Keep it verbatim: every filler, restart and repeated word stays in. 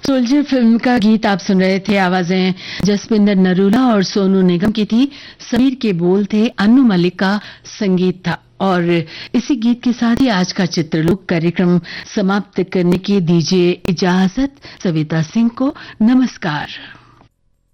Soldier film का गीत आप सुन रहे थे। आवाजें जसपिंदर नरूला और सोनू निगम की थी। समीर के बोल थे, अन्नू मलिक का संगीत था। और इसी गीत के साथ ही आज का चित्रलोक कार्यक्रम समाप्त करने की दीजिए इजाजत। सविता सिंह को नमस्कार।